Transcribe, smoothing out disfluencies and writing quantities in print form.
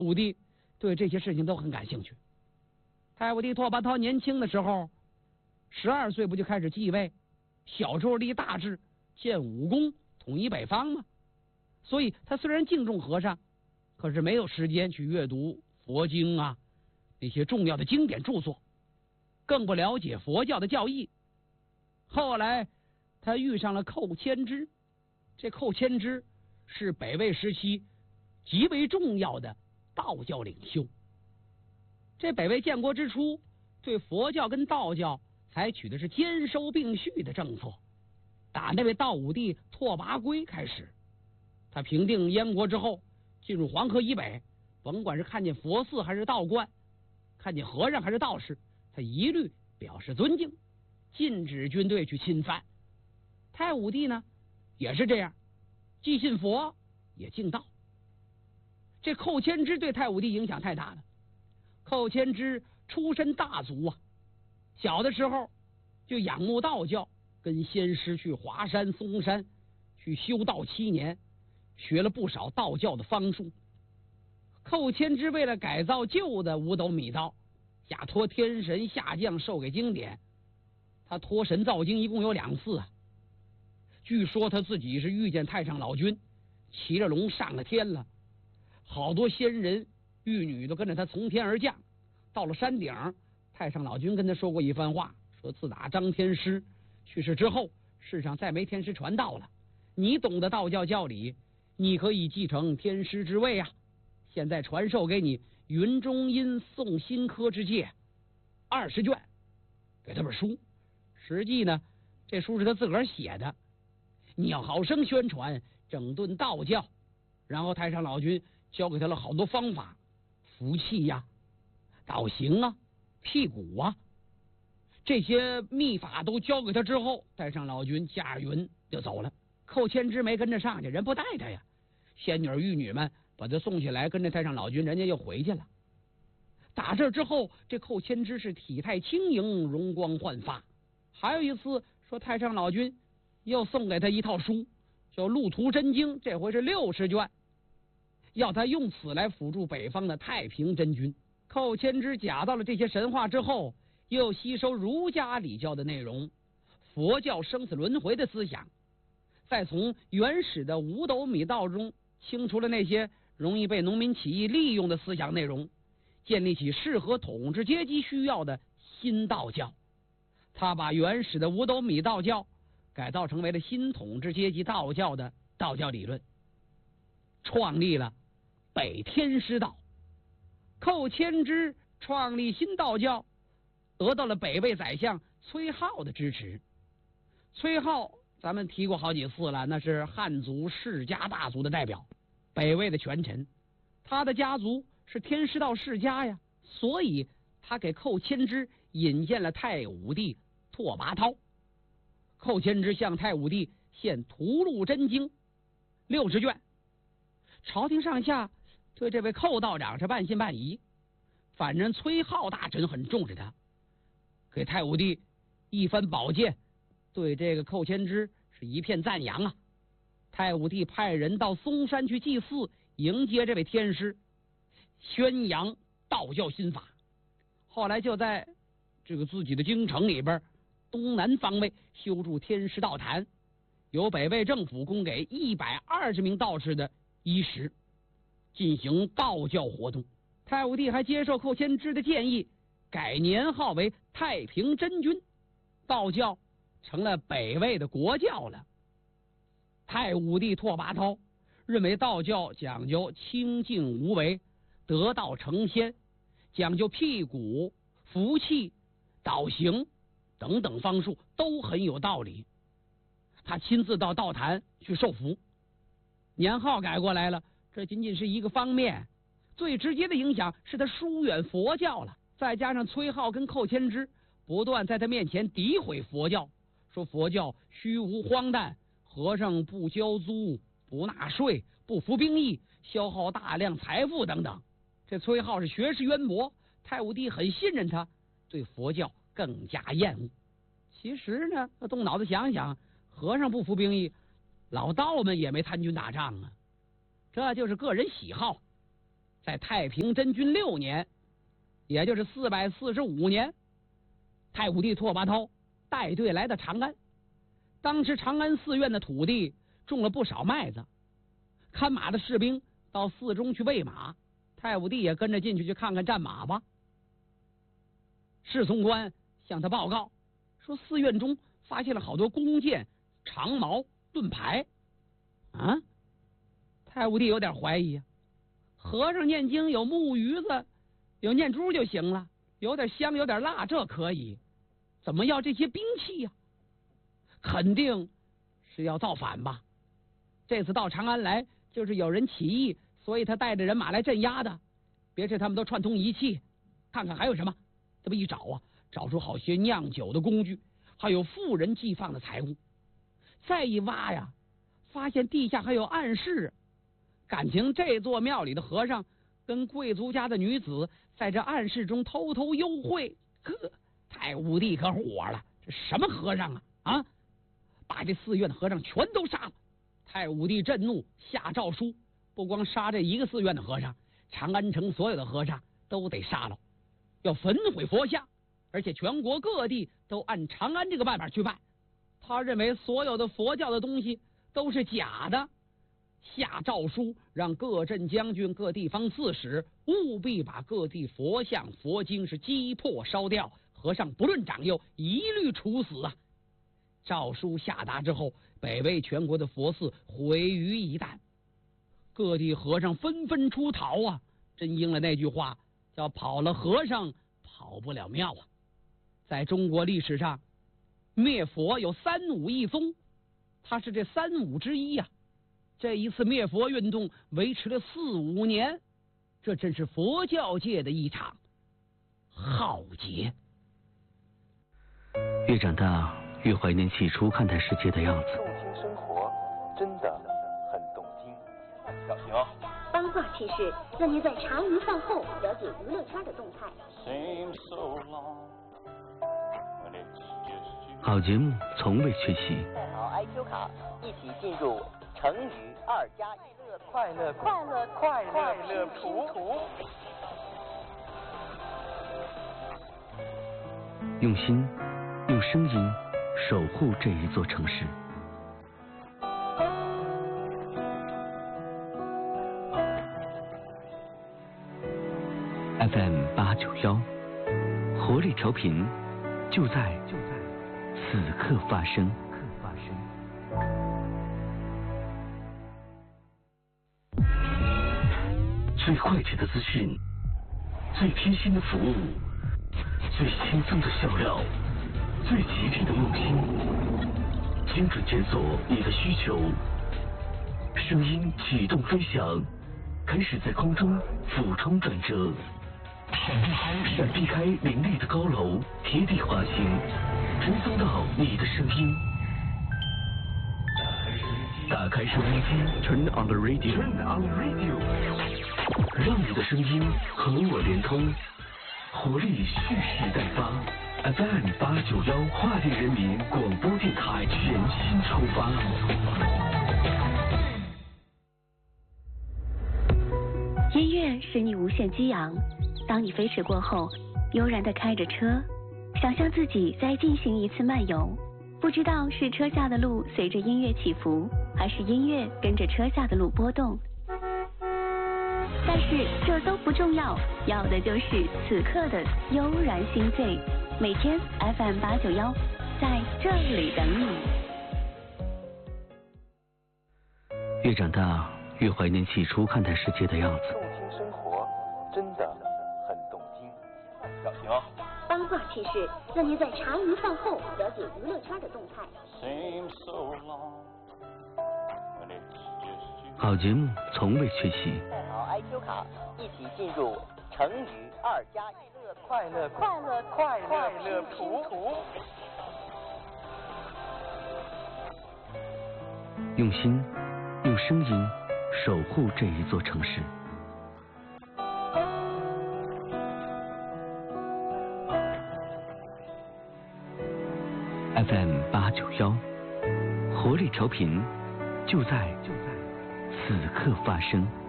武帝对这些事情都很感兴趣。太武帝拓跋焘年轻的时候，12岁不就开始继位，小时候立大志，建武功，统一北方吗？所以他虽然敬重和尚，可是没有时间去阅读佛经啊，那些重要的经典著作，更不了解佛教的教义。后来他遇上了寇谦之，这寇谦之是北魏时期极为重要的道教领袖。这北魏建国之初，对佛教跟道教采取的是兼收并蓄的政策。打那位道武帝拓跋圭开始，他平定燕国之后，进入黄河以北，甭管是看见佛寺还是道观，看见和尚还是道士，他一律表示尊敬，禁止军队去侵犯。太武帝呢也是这样，既信佛也敬道。这寇谦之对太武帝影响太大了。寇谦之出身大族啊，小的时候就仰慕道教，跟先师去华山、嵩山去修道7年，学了不少道教的方术。寇谦之为了改造旧的五斗米道，假托天神下降授给经典。他托神造经一共有2次啊。据说他自己是遇见太上老君，骑着龙上了天了，好多仙人玉女都跟着他从天而降。到了山顶，太上老君跟他说过一番话，说自打张天师去世之后，世上再没天师传道了。你懂得道教教理，你可以继承天师之位啊！现在传授给你《云中音诵心科之戒》20卷，给他本书。实际呢，这书是他自个儿写的。你要好生宣传，整顿道教。然后太上老君教给他了好多方法，服气呀、倒行啊、辟谷啊，这些秘法都教给他之后，太上老君驾云就走了。寇谦之没跟着上去，人不带他呀。仙女玉女们把他送起来，跟着太上老君，人家又回去了。打这之后，这寇谦之是体态轻盈，容光焕发。还有一次说太上老君又送给他一套书，叫《路途真经》，这回是60卷，要他用此来辅助北方的太平真君。寇谦之假造了这些神话之后，又吸收儒家礼教的内容，佛教生死轮回的思想，再从原始的五斗米道中清除了那些容易被农民起义利用的思想内容，建立起适合统治阶级需要的新道教。他把原始的五斗米道教改造成为了新统治阶级道教的道教理论，创立了北天师道。寇谦之创立新道教，得到了北魏宰相崔颢的支持。崔颢咱们提过好几次了，那是汉族世家大族的代表，北魏的权臣。他的家族是天师道世家呀，所以他给寇谦之引荐了太武帝拓跋焘。寇谦之向太武帝献《屠戮真经》60卷，朝廷上下对这位寇道长是半信半疑，反正崔颢大臣很重视他，给太武帝一番宝剑，对这个寇谦之是一片赞扬啊。太武帝派人到嵩山去祭祀，迎接这位天师，宣扬道教新法。后来就在这个自己的京城里边东南方位修筑天师道坛，由北魏政府供给120名道士的衣食，进行道教活动。太武帝还接受寇谦之的建议，改年号为太平真君，道教成了北魏的国教了。太武帝拓跋焘认为道教讲究清净无为，得道成仙，讲究辟谷、服气、倒行等等方术都很有道理。他亲自到道坛去受福，年号改过来了，这仅仅是一个方面，最直接的影响是他疏远佛教了。再加上崔颢跟寇谦之不断在他面前诋毁佛教，说佛教虚无荒诞，和尚不交租、不纳税、不服兵役，消耗大量财富等等。这崔颢是学识渊博，太武帝很信任他，对佛教更加厌恶。其实呢，动脑子想想，和尚不服兵役，老道们也没参军打仗啊，这就是个人喜好。 在太平真君6年，也就是445年，太武帝拓跋焘带队来到长安。当时长安寺院的土地种了不少麦子，看马的士兵到寺中去喂马，太武帝也跟着进去看看战马吧。侍从官向他报告说，寺院中发现了好多弓箭、长矛、盾牌。啊，太武帝有点怀疑啊，和尚念经有木鱼子，有念珠就行了，有点香有点辣这可以，怎么要这些兵器呀？肯定是要造反吧。这次到长安来就是有人起义，所以他带着人马来镇压的。别是他们都串通一气，看看还有什么。这么一找啊，找出好些酿酒的工具，还有富人寄放的财物。再一挖呀，发现地下还有暗室，感情这座庙里的和尚跟贵族家的女子在这暗室中偷偷幽会。太武帝可火了，这什么和尚啊？把这寺院的和尚全都杀了。太武帝震怒，下诏书，不光杀这一个寺院的和尚，长安城所有的和尚都得杀了，要焚毁佛像，而且全国各地都按长安这个办法去办。他认为所有的佛教的东西都是假的，下诏书让各镇将军、各地方刺史务必把各地佛像、佛经是击破烧掉，和尚不论长幼一律处死啊！诏书下达之后，北魏全国的佛寺毁于一旦，各地和尚纷纷出逃啊！真应了那句话，叫跑了和尚跑不了庙啊！在中国历史上，灭佛有3武一宗，他是这3武之一呀。这一次灭佛运动维持了4、5年，这真是佛教界的一场浩劫。 越长大，越怀念起初看待世界的样子。 动听生活，真的很动听。小心哦！ 八卦趣事，让您在茶余饭后了解娱乐圈的动态。 好节目从未缺席。 带好 IQ 卡，一起进入成语2+1 快乐图。 用心，用声音守护这一座城市。FM 891，活力调频，就在此刻发生。最快捷的资讯，最贴心的服务，最轻松的笑料，最极致的用心，精准检索你的需求，声音启动飞翔，开始在空中俯冲转折，闪避开林立的高楼，贴地滑行，传送到你的声音。打开收音机 ，Turn on the radio， 让你的声音和我连通，活力蓄势待发。FM 891华电人民广播电台全新出发。 音乐使你无限激昂，当你飞驰过后，悠然地开着车，想象自己在进行一次漫游，不知道是车下的路随着音乐起伏，还是音乐跟着车下的路波动。但是这都不重要，要的就是此刻的悠然心醉。每天 FM 891，在这里等你。 越长大，越怀念起初看待世界的样子。 动听生活，真的很动听。小心哦！ 八卦趣事，让您在茶余饭后了解娱乐圈的动态。 好节目从未缺席。 带好 IQ 卡，一起进入成语2+1 快乐图。 用心，用声音守护这一座城市。FM 891，活力调频，就在此刻发生。